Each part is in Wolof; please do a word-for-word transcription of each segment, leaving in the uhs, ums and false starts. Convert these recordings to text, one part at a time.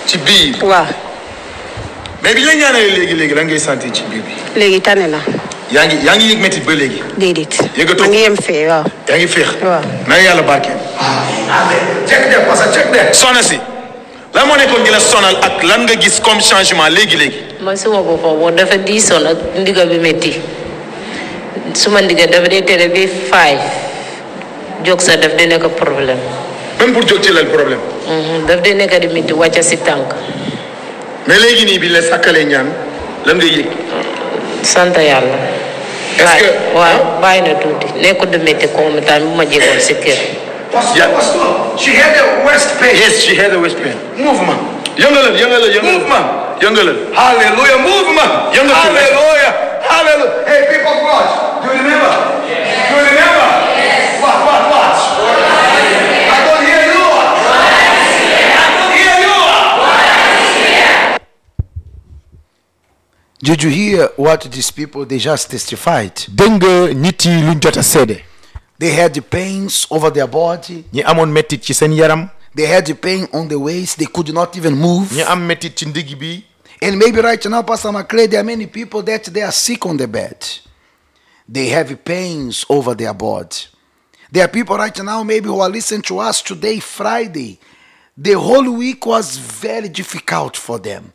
ci biir. waaw. mais bi la ñaanalee léegi léegi lan ngay sentir ci biir bi. léegi tane na. yaa ngi yaa ngi yëg métti ba léegi. déedéet. yëgatoo maa ngi yem fee waaw. yaa ngi féex. waaw. na yàlla barkeel. check de parce que check de. soxna si lan moo nekkoon di la sonal ak lan nga gis comme changement léegi léegi. man suma boppam boo dafa diisoon ak ndigal bi métti suma ndigal dafa dee tere bi faay jóg sa daf di nekk problème. même pour jóg ci lal problème. daf di nekk di métti wàcca si tànk. mais léegi nii bi la sàkkalee ñaan lan nga yëg. sant yàlla. est-ce que waaw bàyyi na tuuti nekkul di métti comme temps bu ma jégoon si kër. Yeah. She had a waist pain. Yes, she had a waist pain. Movement. Yëngalal, yëngalal, yëngalal. Movement. Yëngalal. Hallelujah. Movement. Yëngalal. Hallelujah. Hallelujah. Hey, people of God. Do you remember? Yes. Do you remember? Yes. What, what, what? I don't hear you. I don't hear you. Did you hear what these people they just testified? Dégg nga nit yi luñ jot a seede. They had the pains over their body. ñi amoon mettit ci seen yaram. They had the pain on the waist. They could not even move. ñi am mettit ci ndigg bi. And maybe right now, Pastor McCray, there are many people that they are sick on the bed. They have pains over their body. There are people right now maybe who are listening to us today, Friday. The whole week was very difficult for them.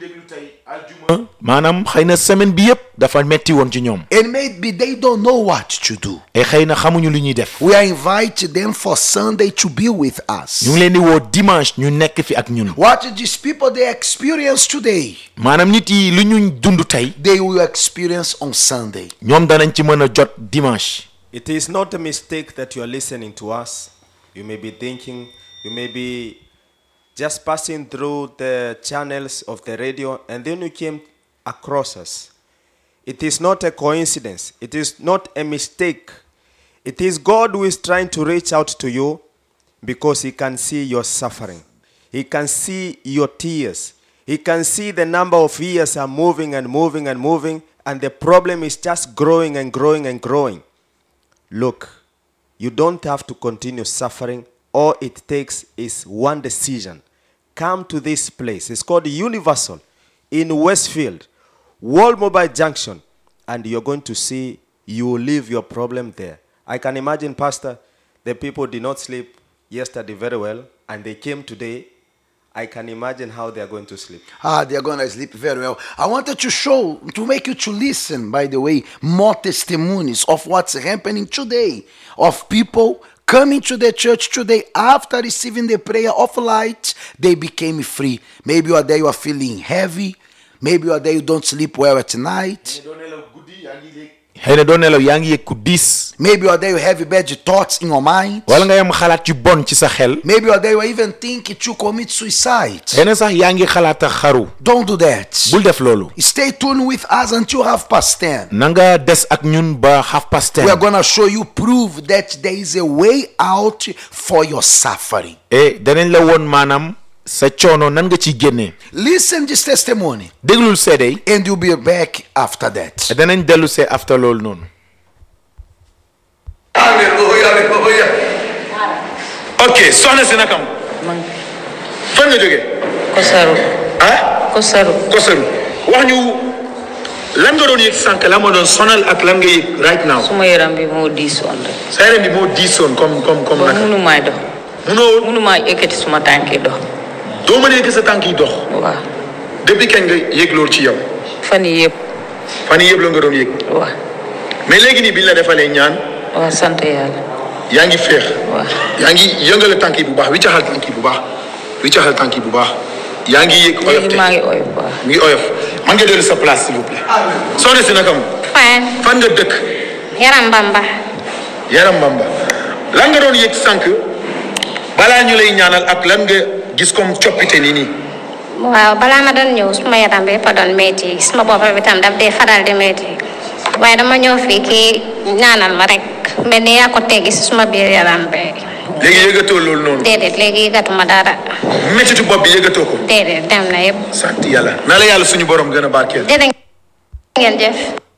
maanaam xëy na semaine bi yëpp dafa metti woon ci ñoom. And maybe they don't know what to do. et xëy na xamuñu lu ñuy def. We are inviting them for Sunday to be with us. ñu ngi leen di woo dimanche ñu nekk fi ak ñun. What these people they experience today, maanaam nit yi lu ñu dund tey. they will experience on Sunday. ñoom danañ ci mën a jot dimanche. It is not a mistake that you are listening to us. You may be thinking, you may be just passing through the channels of the radio and then you came across us. It is not a coincidence. It is not a mistake. It is God who is trying to reach out to you because he can see your suffering. He can see your tears. He can see the number of years are moving and moving and moving and the problem is just growing and growing and growing. Look, you don't have to continue suffering. All it takes is one decision. Come to this place. It's called Universal in Westfield, World Mobile Junction, and you're going to see you will leave your problem there. I can imagine, Pastor, the people did not sleep yesterday very well, and they came today. I can imagine how they are going to sleep. Ah, they are going to sleep very well. I wanted to show, to make you to listen, by the way, more testimonies of what's happening today, of people coming to the church today after receiving the prayer of light, they became free. Maybe you are there, you are feeling heavy. Maybe you are there, you don't sleep well at night. xëy na doo nelaw yaa ngi yëg ku diis. Maybe you are there, you have bad thoughts in your mind. wala nga yam xalaat yu bon ci sa xel. Maybe you are there, you are even thinking to commit suicide. xëy na sax yaa ngi xalaat a xaru. Don't do that. bul def loolu. Stay tuned with us until half past ten. na nga des ak ñun ba half past ten. We are going to show you proof that there is a way out for your suffering. et danañ la woon maanaam sa coono nan nga ci génnee. Listen this testimony. déglul seede. And you'll be back after that. danañ dellu see after loolu noonu. Hallelujah, hallelujah. ok soxna si nakam. man fan nga jógee. Kosaru. ah. Kosaru. Kosaru wax ñu lan nga doon yëg sànq la ma doon sonal ak lan nga yëg right now. suma yaram bi moo diisoon rek. sa yaram bi moo diisoon comme comme comme naka. mënu maay dox. mënoo mënu maa yëkkati suma tànk yi dox. doo mën a yëkkati sa tànk yi dox. waaw. depuis kañ nga yëg loolu ci yow. fan yii yëpp. fan yii yëpp la nga doon yëg. waaw. mais léegi nii biñ la defalee ñaan. waaw sant yàlla. yaa ngi féex. waaw. yaa ngi yëngale tànk yi bu baax wiccaxal tànk yi bu baax wiccaxal tànk yi bu baax yaa ngi yëg oyof léegi maa ngi oyof waaw. mi ngi oyof man nga dellu sa place s'il vous plaît. soxna si naka mu. Fine. fan nga dëkk. Yaram Bamba. Yaram Bamba lan nga doon yëg sànq balaa ñu lay ñaanal ak lan nga gis comme coppite nii nii. waaw balaa ma doon ñëw suma yaram bi fa doon métti suma bopp bi tam daf dee faral di métti waaye dama ñëw fii kii ñaanal ma rek mel ni yaa ko teggi si suma biir yaram bi. léegi yëgatoo loolu noonu. déedéet léegi yëgatuma dara. méttitu bopp bi yëgatoo ko. déedéet dem na yëpp. sant yàlla na la yàlla suñu borom gën a barkeel. déedéet ngeen jëf.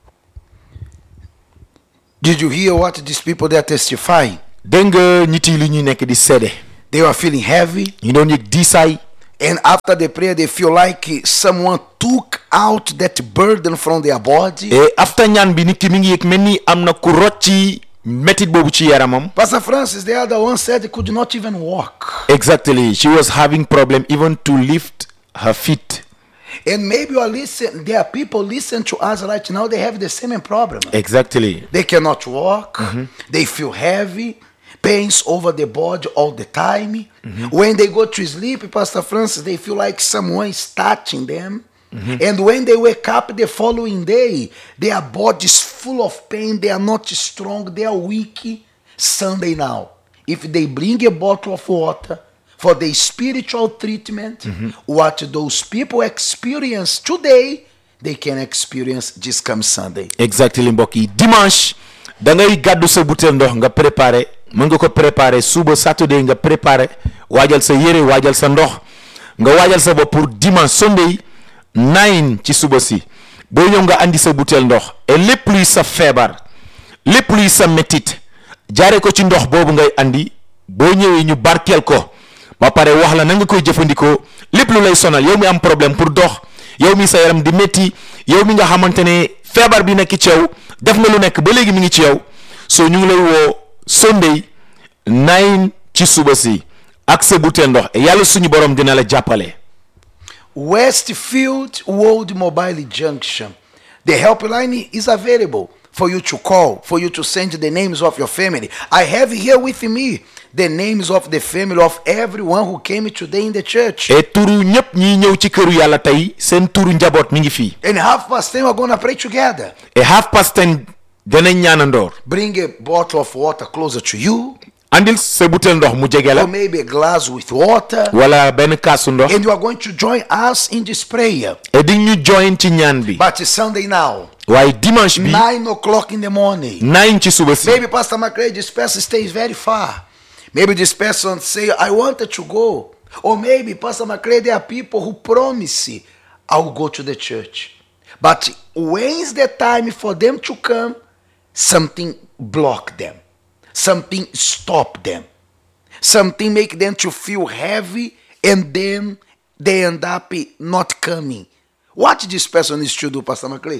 Did you hear what these people they are testifying? dégg nga nit yi li ñuy nekk di seede. They were feeling heavy. ñu doon yëg diisaay. And after the prayer, they feel like eh, someone took out that burden from their body. et after ñaan bi nit ki mi ngi yëg mel ni am na ku rocci métit boobu ci yaramam. Pastor Francis, the other one said he could not even walk. Exactly, she was having problem even to lift her feet. And maybe you are listening, there are people listen to us right now, they have the same problem. Exactly. They cannot walk, they feel heavy, pains over the body all the time. When they go to sleep, Pastor Francis, they feel like someone is touching them. And when they wake up the following day, their body is full of pain, they are not strong, they are weak. Sunday now, if they bring a bottle of water for the spiritual treatment, what those people experience today, they can experience this come Sunday. Exactly, mbokk yi dimanche da ngay gàddu sa bouteille ndox nga préparé mën nga ko préparé suba Saturday nga préparé waajal sa yére waajal sa ndox nga waajal sa bopp pour dimanche Sunday nine ci suba si boo ñëw nga andi sa bouteille ndox et lépp luy sa feebar lépp luy sa métit jaare ko ci ndox boobu ngay andi boo ñëwee ñu barkeel ko ba pare wax la na nga koy jëfandikoo lépp lu lay sonal yow mi am problème pour dox yow mi sa yaram di métti yow mi nga xamante ne feebar bi nekk ci yow def nga lu nekk ba léegi mi ngi ci yow so ñu ngi lay woo Sunday nine ci suba si ak sa bouteille ndox et yàlla suñu borom dina la jàppale. Westfield World Mobile Junction. The helpline is available for you to call, for you to send the names of your family. I have here with me the names of the family of everyone who came today in the church. et turu ñëpp ñi ñëw ci këru yàlla tey seen turu njaboot mi ngi fii. And half past ten, we're going to pray together. et half past ten danañ ñaanandoor. Bring a bottle of water closer to you, andil sa bouteille ndox mu jege or la maybe a glass with water. wala benn kaasu ndox And you are going to join us in this prayer. et di ñu join ci ñaan bi. But it's Sunday now, waaye dimanche bi nine o'clock in the morning. nine ci suba si. Maybe Pastor McRae, this person stays very far. Maybe this person say, I wanted to go. Or maybe Pastor McRae, there are people who promise, I will go to the church. But when's the time for them to come? Something block them. Something stop them. Something make them to feel heavy, and then they end up not coming. What this person needs to do, Pastor McRae?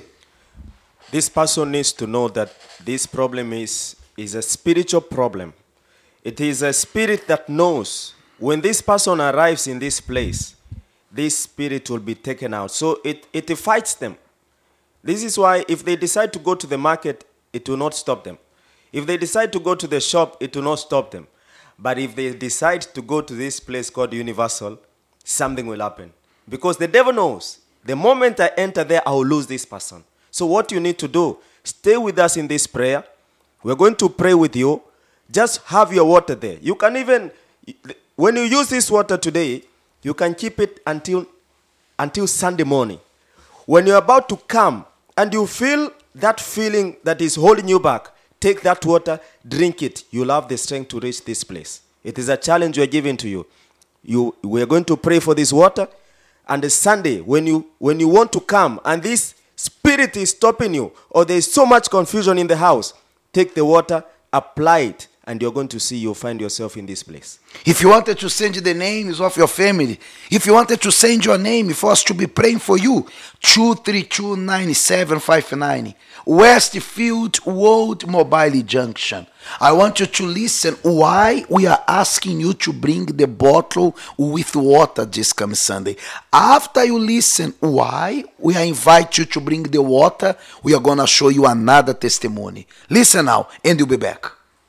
This person needs to know that this problem is, is a spiritual problem. It is a spirit that knows when this person arrives in this place, this spirit will be taken out. So it, it fights them. This is why if they decide to go to the market, it will not stop them. If they decide to go to the shop, it will not stop them. But if they decide to go to this place called Universal, something will happen. Because the devil knows, the moment I enter there, I will lose this person. So what you need to do, stay with us in this prayer. We're going to pray with you. Just have your water there. You can even, when you use this water today, you can keep it until, until Sunday morning. When you're about to come and you feel that feeling that is holding you back, take that water, drink it. You'll have the strength to reach this place. It is a challenge we're giving to you. You, we're going to pray for this water. And the Sunday, when you, when you want to come and this spirit is stopping you, or there's so much confusion in the house, take the water, apply it, and you're going to see you'll find yourself in this place. If you wanted to send the names of your family, if you wanted to send your name for us to be praying for you, two three two, nine seven five nine, Westfield World Mobile Junction. I want you to listen why we are asking you to bring the bottle with water this coming Sunday. After you listen why we are invite you to bring the water, we are going to show you another testimony. Listen now, and you'll be back.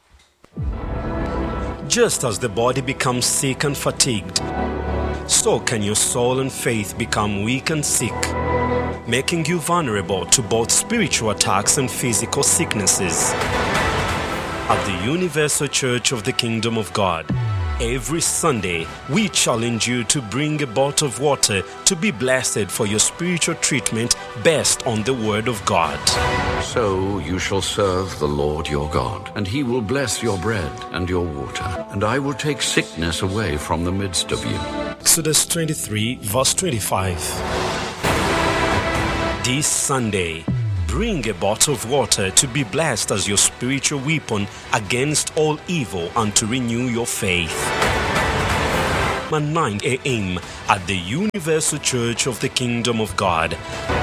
Just as the body becomes sick and fatigued, so can your soul and faith become weak and sick, making you vulnerable to both spiritual attacks and physical sicknesses. At the Universal Church of the Kingdom of God, every Sunday we challenge you to bring a bottle of water to be blessed for your spiritual treatment based on the Word of God. So you shall serve the Lord your God, and he will bless your bread and your water, and I will take sickness away from the midst of you. Exodus twenty-three, verse twenty-five. This Sunday, bring a bottle of water to be blessed as your spiritual weapon against all evil and to renew your faith. at nine a.m. at the Universal Church of the Kingdom of God.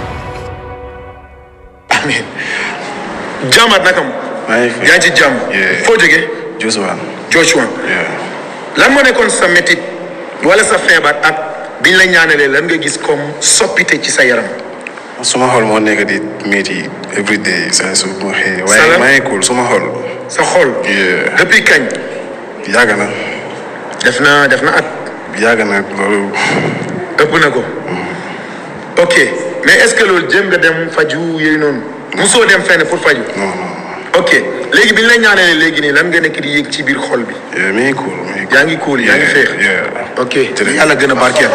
Amen. Jam at Nakam. Yaji Jam. Yeah. Fojege. Joshua. Joshua. Yeah. Lan mo nekon sa metit wala sa febar ak biñ la ñaanalé lan nga gis comme soppité ci sa yaram. Suma xol mo nekk di metti every day sa su mo xé waye may cool suma xol. Sa xol. Yeah. Depuis kañ? Yaga na. Def na def na at. Yaga na lolu. Ëpp na ko. OK. Mais est-ce que loolu jëm nga dem faju yooyu noonu musoo dem fenn pour faju non non ok léegi bi ñu la ñaanalee léegi nii lan nga nekk di yëg ci biir xol bi mi ngi cool yaa ngi cool yaa ngi feex ok yàlla gën a barkeel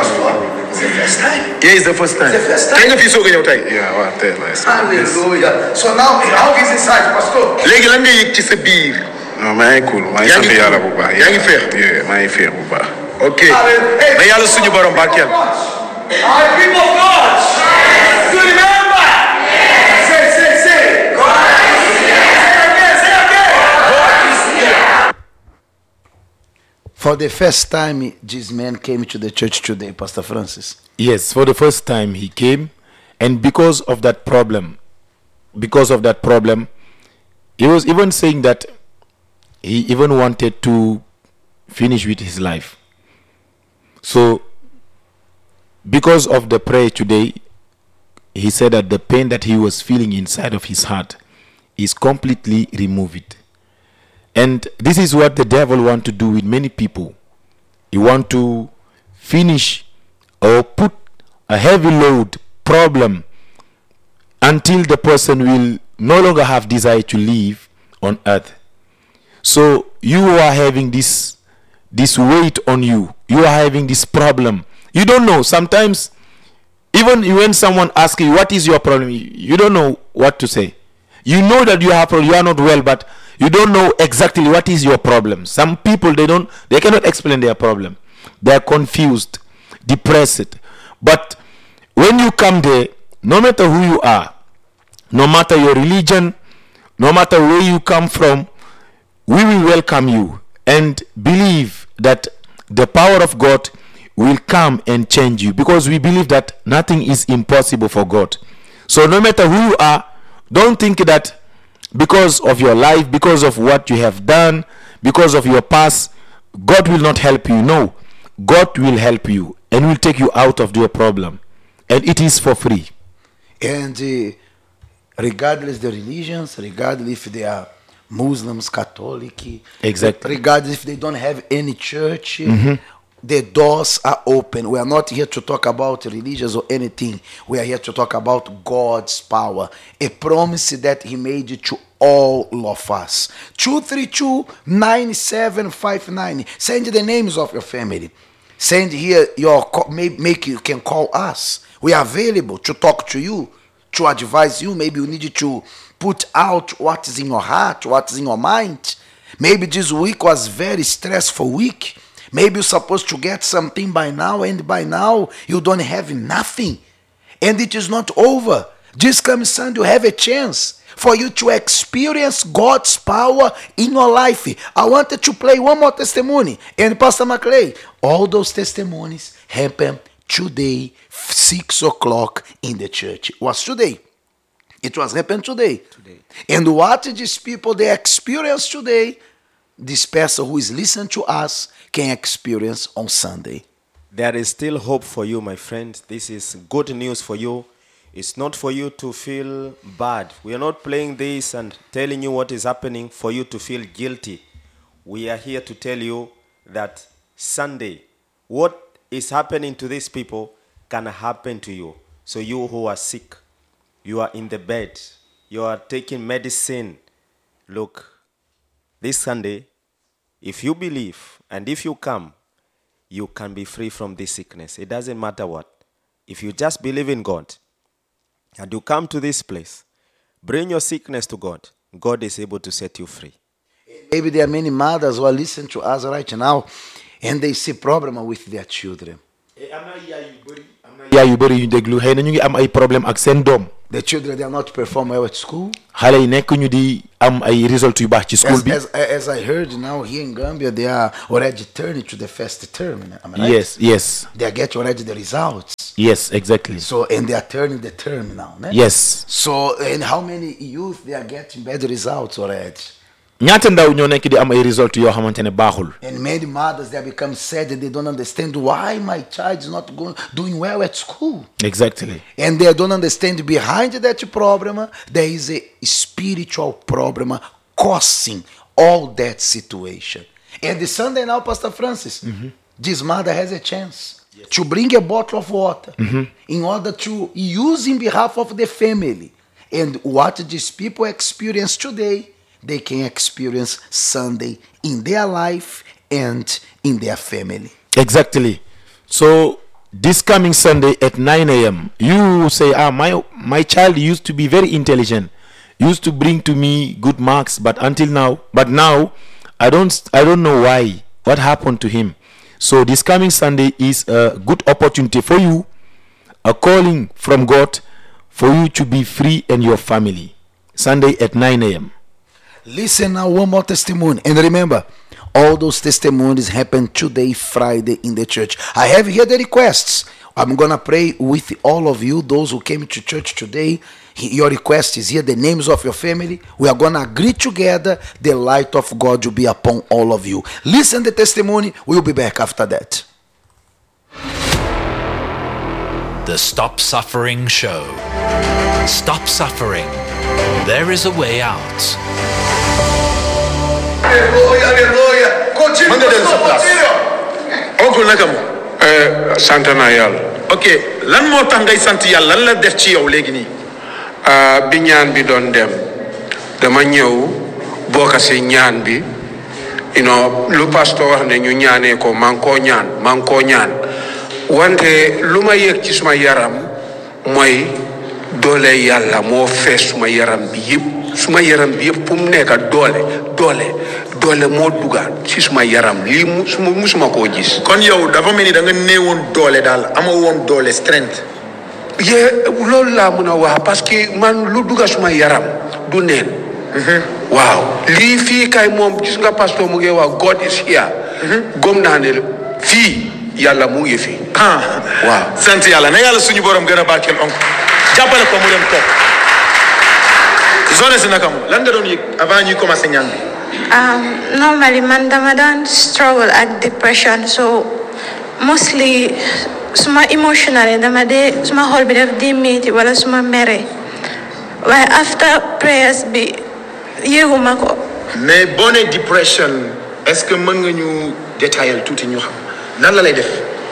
yeah it's the first time tey nga fii soog a ñëw tey yeah waaw tey la hallelujah so now how is inside pastor léegi lan nga yëg ci sa biir non maa ngi cool maa ngi sant yàlla bu baax yaa ngi feex yeah maa ngi feex bu baax ok mais yàlla suñu borom barkeel Our people of God. Yes. You remember? Yes. Say, say, say. God is here. Say again, say again. God is here. For the first time, this man came to the church today, Pastor Francis. Yes, for the first time he came, and because of that problem, because of that problem, he was even saying that he even wanted to finish with his life. So, because of the prayer today, he said that the pain that he was feeling inside of his heart is completely removed. And this is what the devil wants to do with many people. He wants to finish or put a heavy load problem until the person will no longer have desire to live on earth. So you are having this, this weight on you. You are having this problem. You don't know. Sometimes, even when someone asks you, what is your problem? You don't know what to say. You know that you have problem, you are not well, but you don't know exactly what is your problem. Some people, they don't, they cannot explain their problem. They are confused, depressed. But when you come there, no matter who you are, no matter your religion, no matter where you come from, we will welcome you and believe that the power of God will come and change you, because we believe that nothing is impossible for God. So no matter who you are, don't think that because of your life, because of what you have done, because of your past, God will not help you. No, God will help you and will take you out of your problem, and it is for free. And uh, regardless the religions, regardless if they are Muslims, Catholic, exactly, regardless if they don't have any church, mm-hmm. the doors are open. We are not here to talk about religions or anything. We are here to talk about God's power, a promise that He made to all of us. two three two, nine seven five nine. Send the names of your family. Send here your, make you can call us. We are available to talk to you, to advise you. Maybe you need to put out what is in your heart, what is in your mind. Maybe this week was very stressful week. Maybe you're supposed to get something by now, and by now you don't have nothing. And it is not over. This coming Sunday, you have a chance for you to experience God's power in your life. I wanted to play one more testimony. And Pastor McClay, all those testimonies happen today, six o'clock in the church. It was today. It was happened today. today. And what these people, they experience today, this person who is listening to us can experience on Sunday. There is still hope for you, my friend. This is good news for you. It's not for you to feel bad. We are not playing this and telling you what is happening for you to feel guilty. We are here to tell you that Sunday, what is happening to these people can happen to you. So you who are sick, you are in the bed, you are taking medicine. Look, this Sunday, if you believe and if you come, you can be free from this sickness. It doesn't matter what. If you just believe in God and you come to this place, bring your sickness to God, God is able to set you free. Maybe there are many mothers who are listening to us right now and they see problem with their children. Yeah, you bury you deglu hay na ñu ngi am ay problème ak seen doom. The children, they are not performing well at school. Xale yi nekk ñu di am ay result yu baax ci school As, bi. as, as I heard now here in Gambia, they are already turning to the first term. Am I right? Yes, yes, They are getting already the results. yes, exactly. So, and they are turning the term now. Ne? Yes. So, and how many youth they are getting better results already? ñaata ndaw ñoo nekk di am ay result yoo xamante ne baaxul. And many mothers, they become sad and they don't understand why my child is not going, doing well at school. Exactly. And they don't understand behind that problem, there is a spiritual problem causing all that situation. And the Sunday now, Pastor Francis, this mother has a chance to bring a bottle of water in order to use in behalf of the family. And what these people experience today, they can experience Sunday in their life and in their family. Exactly. So this coming Sunday at nine a.m. you say, ah, my my child used to be very intelligent, used to bring to me good marks, but until now, but now I don't I don't know why. What happened to him? So this coming Sunday is a good opportunity for you, a calling from God for you to be free and your family. Sunday at nine a.m. Listen now, one more testimony. And remember, all those testimonies happen today, Friday, in the church. I have here the requests. I'm going to pray with all of you, those who came to church today. Your request is here, the names of your family. We are going to agree together. The light of God will be upon all of you. Listen the testimony. We'll be back after that. The Stop Suffering Show. Stop suffering. There is a way out. Alléluia, alléluia. Continue. Mande de sa place. Oncle naka mo. Eh, sant naa yàlla. Ok, lan moo tax ngay sant yàlla lan la def ci yow léegi nii. ah bi ñaan bi doon dem dama ñëw bokk si ñaan bi you know lu pasteur wax ne ñu ñaanee ko maa ngi koo ñaan maa ngi koo ñaan wante lu ma yëg ci suma yaram mooy doole yàlla moo fees suma yaram bi yëpp suma yaram bi yëpp fu mu nekk doole doole doole moo dugaan si suma yaram lii mu suma musuma koo gis. kon yow dafa mel ni da nga néewoon doole daal amoo woon doole strength. ye loolu laa mën a wax parce que man lu dugga suma yaram du neen. waaw lii fii kay moom gis nga pasteur mu ngi wax God is here. gom naa ne fii yàlla mu ngi fi. ah waaw sant yàlla na yàlla suñu borom gën a barkeel onk jàppale ko mu dem toog. zone si naka mu lan nga doon yëg avant ñuy commencé ñaan bi. Um, normally, man, I don't struggle at depression, so mostly, suma emotionally, dama de suma whole bit of dimity, wala suma mere. But after prayers, be yehuma ko. mais boo nee depression est-ce que mën nga ñu détailler tuuti ñu xam nan la lay def.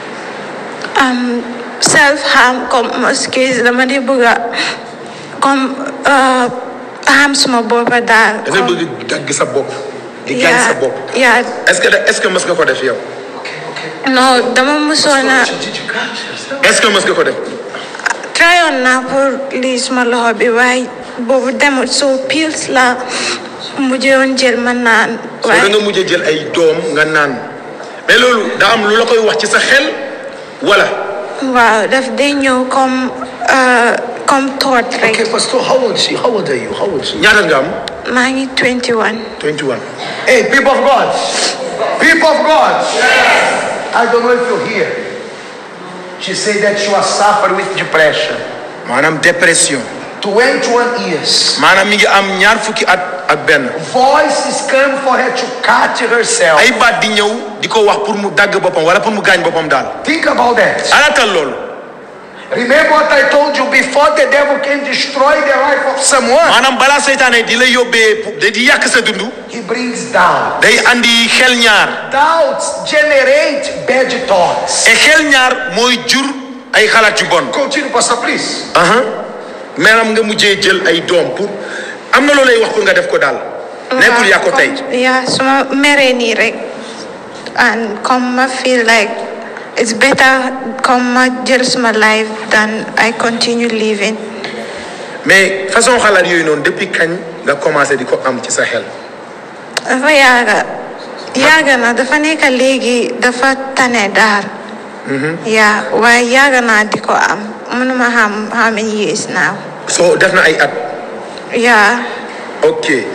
Um, self harm, comme most cases, dama de buga, comme uh. harm suma bopa daal. da nga bëgg dagg sa bopp. di gaañ sa bopp. yaa est-ce que est-ce que mës nga ko def yow. non dama musoon a. est-ce que mës nga ko def. tryoon naa pour lii suma loxo bi waaye boobu demut so pills la mujjoon jël ma naan. waaye soo da nga mujjee jël ay doom nga naan mais loolu daa am lu la koy wax ci sa xel wala. waaw daf day ñëw comme. Come thought, right? Okay, Pastor, how old is she? How old are you? How old is she? Ñaata nga am? maa ngi twenty-one. twenty-one. Hey, people of God. People of God. I don't know if you're here. She said that she was suffering with depression. maanaam dépression. twenty-one years. maanaam mi ngi am ñaar fukki at ak benn. Voices come for her to cut herself. ay baat di ñëw di ko wax pour mu dagg boppam wala pour mu gaañ boppam daal. Think about that. alaatal loolu. Remember what I told you before the devil can destroy the life of someone. maanaam balaa seytaane di la yóbbee di yàq sa dund. He brings doubt. day andi xel ñaar. Doubts generate bad thoughts. et xel ñaar mooy jur ay xalaat yu bon. Continue, Pastor, please. maanaam nga mujjee jël ay doom pour am na loo lay wax pour nga def ko daal. nekkul yaa ko tey. yaa suma meree nii rek and comme ma feel like it's better comme ma jël suma life than I continue living. mais façon xalaat yooyu noonu depuis kañ nga commencé di ko am ci sa xel. dafa yaaga yaaga na dafa nekk léegi dafa tane daal. yaa waaye yaaga naa di ko am mënuma xam how many years now. so def na ay at. yaa. ok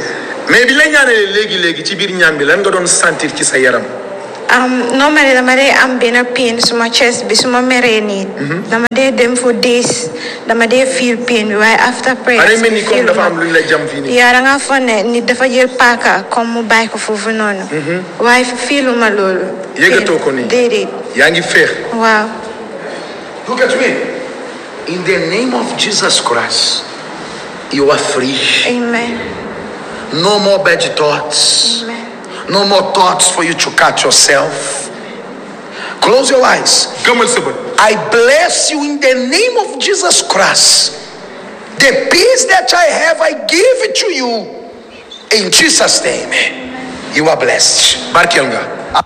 mais bi la ñaanalee léegi léegi ci biir ñaan bi lan nga doon sentir ci sa yaram. Um, normally dama dee am benn pain suma chest bi suma meree nii. dama dee dem for days dama dee feel pain bi waaye after prayer. pare mel ni comme dafa am lu la jam fii nii. yaa da nga foog ne nit dafa jël paaka comme mu bàyyi ko foofu noonu. waaye feeluma loolu. yëgatoo ko nii. déedéet. yaa ngi féex. waaw. Look at me. In the name of Jesus Christ, you are free. Amen. No more bad thoughts. Amen. No more thoughts for you to cut yourself. Close your eyes. I bless you in the name of Jesus Christ. The peace that I have, I give it to you. In Jesus' name. You are blessed. Barkelga.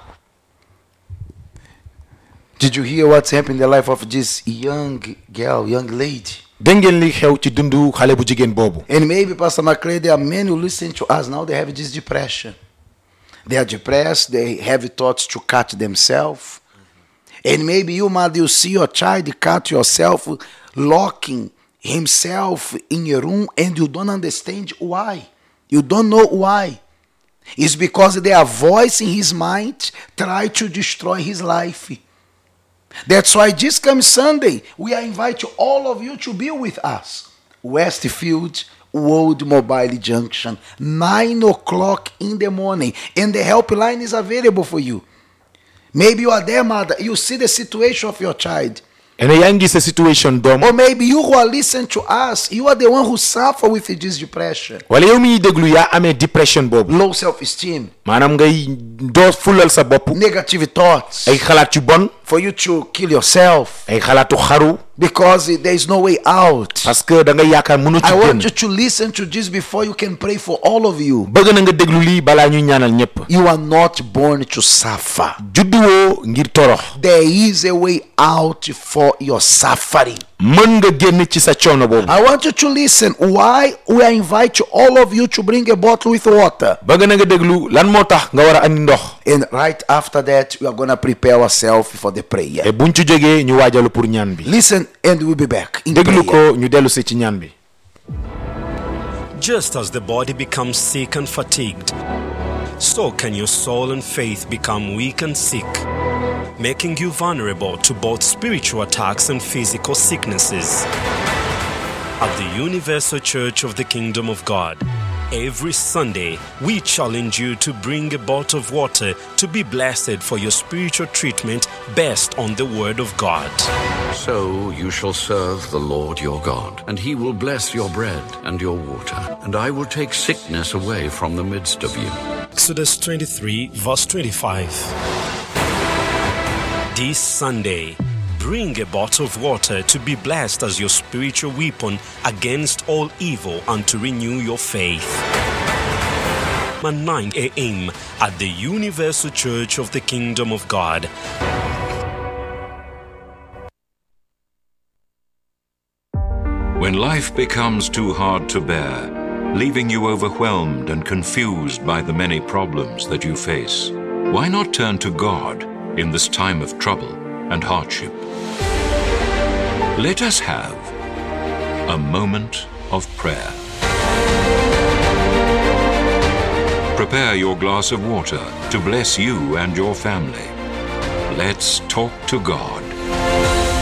Did you hear what's happened in the life of this young girl, young lady? Dengen li xew ci dundu xale bu jigéen boobu. And maybe Pastor McCray, there are many who listen to us now, they have this depression. They are depressed, they have thoughts to cut themselves. And maybe you, mother, you see your child cut yourself, locking himself in your room, and you don't understand why. You don't know why. It's because their voice in his mind try to destroy his life. That's why this coming Sunday, we are inviting all of you to be with us. Westfield World Mobile Junction, nine o'clock in the morning. And the helpline is available for you. Maybe you are there, mother. You see the situation of your child. And a young is a situation, dom. Or maybe you who are listening to us, you are the one who suffer with this depression. Wala yow mi déglu yaa amee depression boobu. Low self-esteem. maanaam ngay doo fulal sa bopp. Negative thoughts. ay xalaat yu bon. For you to kill yourself. ay xalaatu xaru. Because there is no way out. parce que da nga yaakaar mënu ci I génn. want you to listen to this before you can pray for all of you. bëgg na nga déglu lii balaa ñuy ñaanal ñëpp. You are not born to suffer. judduwoo ngir torox. There is a way out for your suffering. mën nga génn ci sa coono boobu. I want you to listen. Why we are inviting all of you to bring a bottle with water. bëgg na nga déglu lan moo tax nga war a andi ndox. And right after that, we are going to prepare ourselves for the prayer. te buñ ci jógee ñu waajalu pour ñaan bi. Listen and we'll be back. In déglu prayer. ko ñu dellu si ci ñaan bi. Just as the body becomes sick and fatigued, so can your soul and faith become weak and sick, making you vulnerable to both spiritual attacks and physical sicknesses. At the Universal Church of the Kingdom of God, every Sunday, we challenge you to bring a bottle of water to be blessed for your spiritual treatment based on the Word of God. So you shall serve the Lord your God, and he will bless your bread and your water, and I will take sickness away from the midst of you. Exodus twenty-three, verse twenty-five. This Sunday, bring a bottle of water to be blessed as your spiritual weapon against all evil and to renew your faith. At nine a.m. at the Universal Church of the Kingdom of God. When life becomes too hard to bear, leaving you overwhelmed and confused by the many problems that you face, why not turn to God in this time of trouble and hardship? Let us have a moment of prayer. Prepare your glass of water to bless you and your family. Let's talk to God.